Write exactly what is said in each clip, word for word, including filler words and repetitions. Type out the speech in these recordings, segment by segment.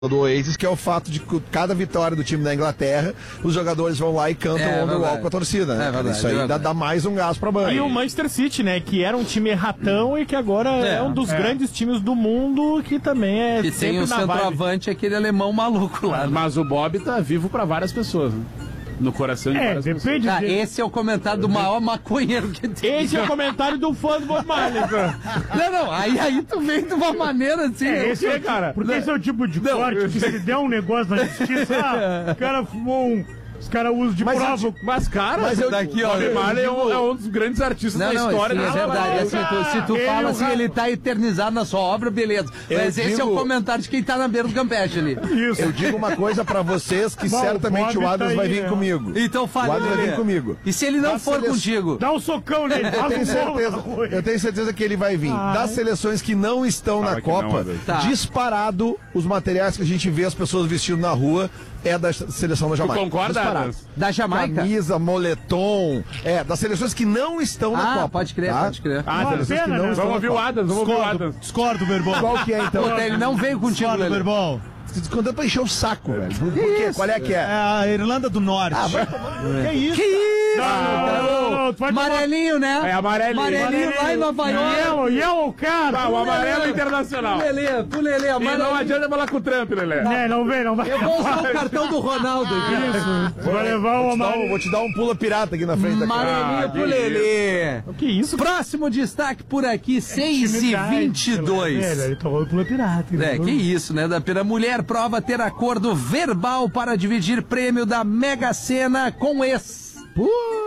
do Oasis, que é o fato de que cada vitória do time da Inglaterra, os jogadores vão lá e cantam é, o Wonderwall com a torcida, né? É verdade, Isso aí é dá, dá mais um gás pra banda. E o Manchester City, né, que era um time ratão e que agora é, é um dos é. grandes times do mundo, que também é que sempre tem o na centroavante, vibe. Aquele alemão maluco lá. Mas o Bob tá vivo pra várias pessoas, né? No coração de é, várias depende pessoas. Ah, esse é o comentário do maior maconheiro que tem. Esse é o comentário do fã do Bob Marley. Não, não, aí, aí tu vem de uma maneira assim. É, esse é, tipo, cara. Porque não. esse é o tipo de não, corte que se der um negócio na justiça, ah, o cara fumou um... Os caras usam de mas, prova. Mas, cara, mas eu, daqui, ó, Bob Marley é, um, é um dos grandes artistas não, da não, história. Sim, é verdade. É, se tu, se tu fala assim, ele tá eternizado na sua obra, beleza. Eu mas digo... esse é o comentário de quem tá na beira do Campeche ali. Isso. Eu digo uma coisa pra vocês que Bom, certamente o, o Adams tá vai vir né? comigo. Então fala, o Adams vai vir comigo. E se ele não das for sele... contigo? Dá um socão nele. Eu tenho certeza, eu tenho certeza que ele vai vir. Ai. Das seleções que não estão Fala na Copa, não, tá. disparado, os materiais que a gente vê as pessoas vestindo na rua é da seleção da Jamaica. Tu concorda? Da Jamaica? Camisa, moletom, é, das seleções que não estão na ah, Copa. pode crer, tá? pode crer. Ah, das seleções que não estão Vamos ouvir o Adams, vamos ouvir o Adams. Discordo, meu irmão. Qual que é, então? Puta, ele não veio contigo, Discordo, meu irmão. Descontando pra encher o saco, velho. Por quê? Qual é que é? É a Irlanda do Norte. Ah, vai tomar... Que isso? Que isso? Não, não, não, amarelinho, né? É amarelinho. Amarelinho lá em Nova York. Yellow, yellow, cara. Ah, o amarelo internacional. Lelê, tu Lelê, amarelo. E não adianta falar com o Trump, Lelê. Não, não vem, não vai. Eu vou usar o cartão do Ronaldo aqui. Isso. Vou levar o amarelinho. Vou te dar um pula pirata aqui na frente. Amarelinho pro Lelê. O que isso? Próximo destaque por aqui, seis e vinte e dois. Ele tomou pula pirata. É, que isso, né? Da pera mulher prova ter acordo verbal para dividir prêmio da Mega Sena com ex. Pô,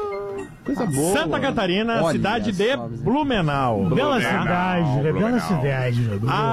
coisa boa. Santa Catarina, olha cidade de só, Blumenau. Bela cidade, né? Bela cidade.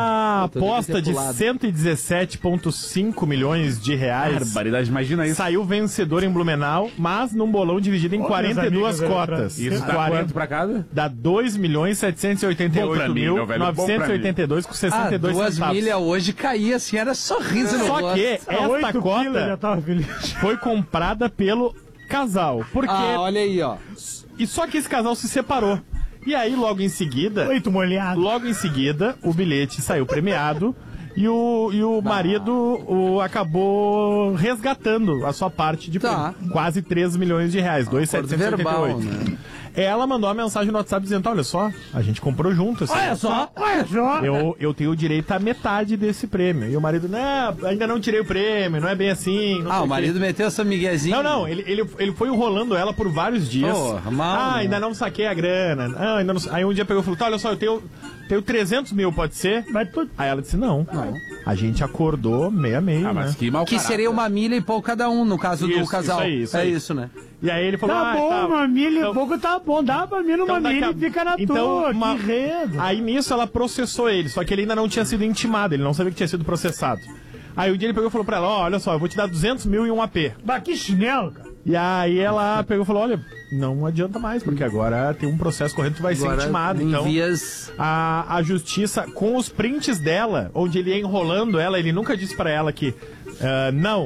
A aposta de cento e dezessete vírgula cinco milhões de reais. Barbaridade, imagina isso. Saiu vencedor em Blumenau, mas num bolão dividido em quarenta e duas cotas. Isso dá quarenta... quanto pra cada? Dá dois milhões setecentos e oitenta e oito mil novecentos e oitenta e dois com sessenta e dois centavos. Duas milhas hoje caía assim, era sorriso no Só que esta cota foi comprada pelo casal. Porque... Ah, olha aí, ó. E só que esse casal se separou. E aí, logo em seguida... Oito molhado. Logo em seguida, o bilhete saiu premiado e o, e o marido o, acabou resgatando a sua parte de tá. quase três milhões de reais. dois mil setecentos e oitenta e oito. Né? Ela mandou uma mensagem no WhatsApp dizendo, olha só, a gente comprou junto. Assim, olha só, olha só. Eu, eu tenho direito a metade desse prêmio. E o marido, não, ainda não tirei o prêmio, não é bem assim. Ah, o marido que. meteu essa miguezinha. Não, não, ele, ele, ele foi enrolando ela por vários dias. Oh, mal, ah, ainda não saquei a grana. Ah, ainda não... Aí um dia pegou e falou, tá, olha só, eu tenho, tenho trezentos mil, pode ser? Mas tu... Aí ela disse, não. não. A gente acordou meio a meio, ah, mas né? Que, mal que seria uma milha e pouco cada um, no caso isso, do casal. Isso aí, isso é aí. isso, né? E aí ele falou, tá ah, bom, tá. uma milha então... e pouco tá bom, dá pra mim numa então, milha a... e fica na então, tua, uma... que redo. Aí nisso ela processou ele, só que ele ainda não tinha sido intimado, ele não sabia que tinha sido processado. Aí um dia ele pegou e falou pra ela, ó, oh, olha só, eu vou te dar duzentos mil e um A P. Bah, que chinelo, cara. E aí ela pegou e falou, olha, não adianta mais, porque agora tem um processo correndo que vai agora ser intimado. Então, vias... a, a justiça, com os prints dela, onde ele ia enrolando ela, ele nunca disse pra ela que, uh, não,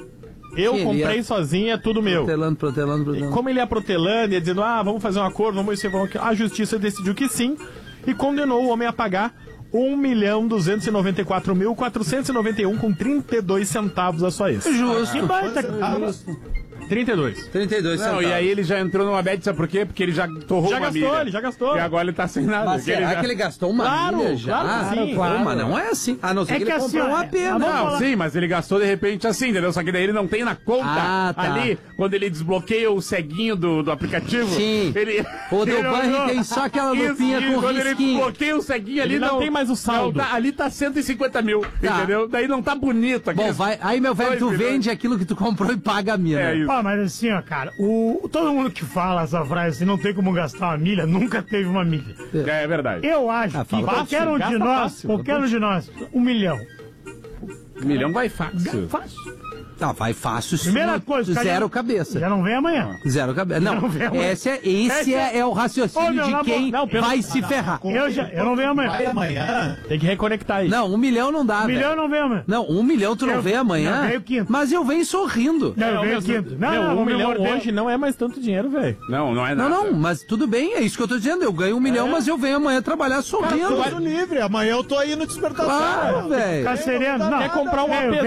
eu que comprei ia... sozinha, tudo meu. Protelando, protelando, protelando. Como ele ia protelando, ia dizendo, ah, vamos fazer um acordo, vamos ver, a justiça decidiu que sim, e condenou o homem a pagar um milhão duzentos e noventa e quatro mil quatrocentos e noventa e um com trinta e dois centavos a sua ex. Justo. Que baita, ah, trinta e dois. trinta e dois centavos. Não, e aí ele já entrou numa bad, sabe por quê? Porque ele já torrou já uma gastou, milha. ele já gastou. E agora ele tá sem nada. Mas será ele já... que ele gastou uma claro, milha já? Claro que sim. Claro. Mas não é assim. A não ser é que, que ele assim, comprou um ó, A P, é, não. Não, falar... sim, mas ele gastou de repente assim, entendeu? Só que daí ele não tem na conta ah, tá. ali, quando ele desbloqueia o ceguinho do, do aplicativo. Sim. Ele... O do Barry tem só aquela lupinha isso, com quando risquinho. ele desbloqueia o ceguinho ali, ele não, não tem mais o saldo. Não, tá, ali tá cento e cinquenta mil, tá. Entendeu? Daí não tá bonito aqui. Bom, vai, aí meu velho, tu vende aquilo que tu comprou e paga a milha. É isso. Pá, mas assim, ó, cara, o, todo mundo que fala essa frase assim, não tem como gastar uma milha, nunca teve uma milha. É, é verdade. Eu acho ah, que qualquer um de nós, fácil, qualquer um de nós, um milhão. Um milhão vai fácil. Fácil. Tá, vai fácil. Primeira não, coisa, zero já, cabeça. Já não vem amanhã. Zero cabeça. Não, não vem amanhã. esse, é, esse, esse é, é o raciocínio Ô, meu, de na quem não, pelo- vai se ferrar. Eu, já, eu não venho amanhã. Vai amanhã. Tem que reconectar aí. Não, um milhão não dá, Um milhão eu velho. não venho amanhã. Não, um milhão tu não Eu- vem amanhã. eu venho quinto. Mas eu venho sorrindo. Não, eu Não, venho mas, quinto. Não, meu, não, um vou me milhão morder. hoje não é mais tanto dinheiro, velho. Não, não é Não, nada. não, mas tudo bem, é isso que eu tô dizendo. Eu ganho um milhão, mas eu venho amanhã trabalhar sorrindo. Tudo livre. Amanhã eu tô aí no despertador. Claro, velho. Ficar sereno. Não. Quer comprar um É, eu A P